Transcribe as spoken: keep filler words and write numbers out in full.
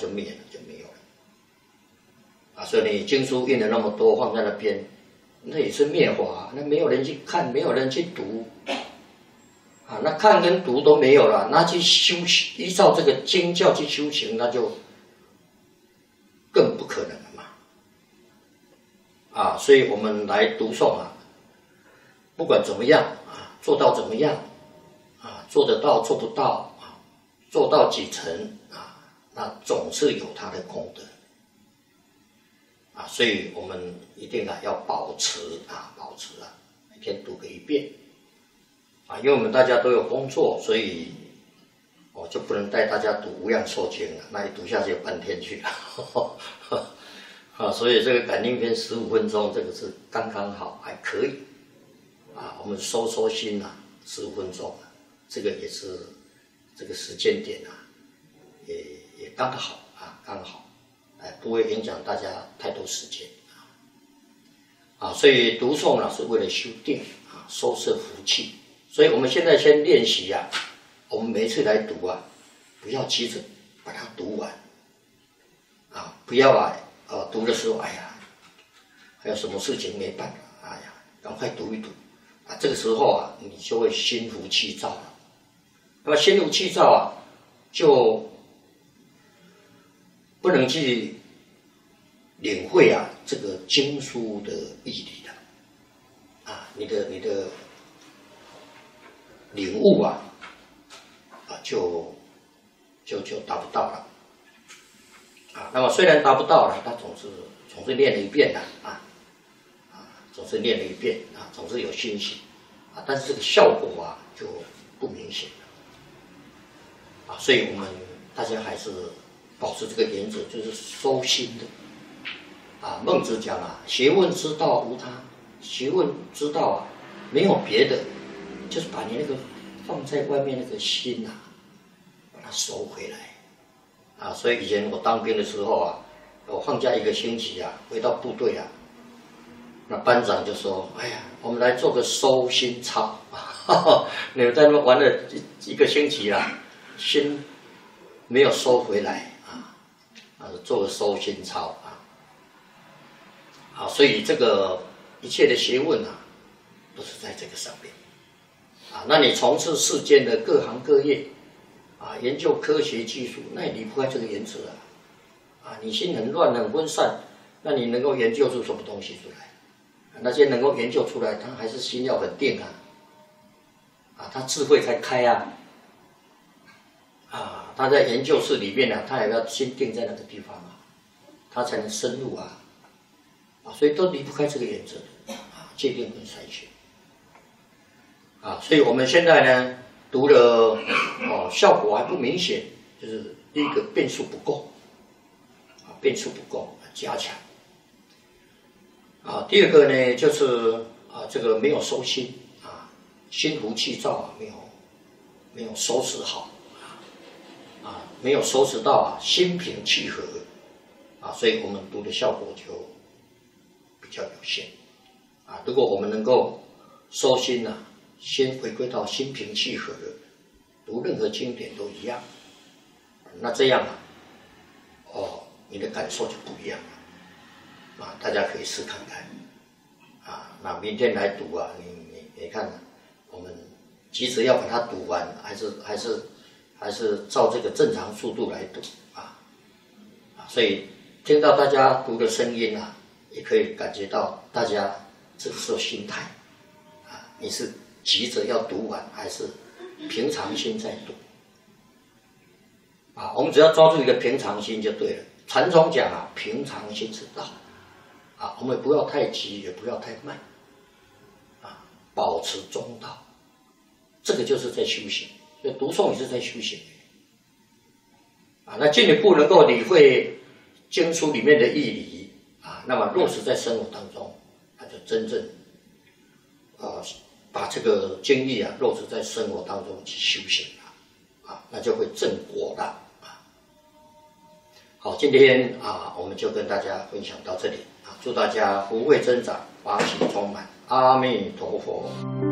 就灭了，就没有了。啊，所以你经书印了那么多放在那边，那也是灭法，那没有人去看，没有人去读。啊，那看跟读都没有了，那去修依照这个经教去修行，那就更不可能了嘛。啊，所以我们来读诵啊，不管怎么样啊，做到怎么样啊，做得到做不到啊，做到几成啊，那总是有它的功德啊，所以我们一定啊要保持啊，保持啊，每天读个一遍。啊，因为我们大家都有工作，所以我就不能带大家读《无量寿经》了，那一读下去半天去了。啊，所以这个感应篇十五分钟，这个是刚刚好，还可以。啊，我们收收心啊，十五分钟，这个也是这个时间点啊，也也刚好啊，刚好，哎，不会影响大家太多时间啊。啊，所以读诵呢是为了修定啊，收摄福气。所以我们现在先练习啊，我们每一次来读啊，不要急着把它读完，啊，不要啊，呃，读的时候，哎呀，还有什么事情没办法，哎呀，赶快读一读，啊，这个时候啊，你就会心浮气躁了。那么心浮气躁啊，就不能去领会啊这个经书的义理了，啊，你的你的。领悟啊，啊，就就就达不到了，啊，那么虽然达不到了，他总是总是练了一遍的啊，啊，总是练了一遍啊，总是有欣喜啊，但是这个效果啊就不明显了，啊，所以我们大家还是保持这个原则，就是收心的，啊，孟子讲啊，学问之道无他，学问之道啊，没有别的。就是把你那个放在外面那个心啊，把它收回来啊！所以以前我当兵的时候啊，我放假一个星期啊，回到部队啊，那班长就说：“哎呀，我们来做个收心操。你们在那边玩了一一个星期啦，心没有收回来啊，啊，做个收心操啊。好，所以这个一切的学问啊，都是在这个上面。”啊，那你从事世间的各行各业，啊，研究科学技术，那也离不开这个原则啊。啊，你心很乱很分散，那你能够研究出什么东西出来？啊、那些能够研究出来，他还是心要很定啊，啊，他智慧才开啊。啊，他在研究室里面呢、啊，他也要心定在那个地方啊，他才能深入啊。啊，所以都离不开这个原则啊，界定跟筛选。啊，所以我们现在呢读了哦，效果还不明显，就是第一个变数不够，啊，变数不够，加强。啊，第二个呢就是啊，这个没有收心啊，心浮气躁啊，没有没有收拾好啊，没有收拾到啊，心平气和啊，所以我们读的效果就比较有限啊。如果我们能够收心啊。先回归到心平气和的，读任何经典都一样，那这样啊，哦，你的感受就不一样了，啊，大家可以试看看，啊，那明天来读啊，你你你看，我们急着要把它读完，还是还是还是照这个正常速度来读啊，啊，所以听到大家读的声音啊，也可以感觉到大家这是心态，啊，你是。急着要读完，还是平常心在读啊？我们只要抓住一个平常心就对了。禅宗讲啊，平常心是道啊，我们不要太急，也不要太慢啊，保持中道，这个就是在修行。所以读诵也是在修行啊。那进一步能够理会经书里面的义理啊，那么落实在生活当中，那就真正呃。把这个经义啊落实在生活当中去修行了，啊，那就会正果了啊。好，今天啊，我们就跟大家分享到这里啊，祝大家福慧增长，法喜充满，阿弥陀佛。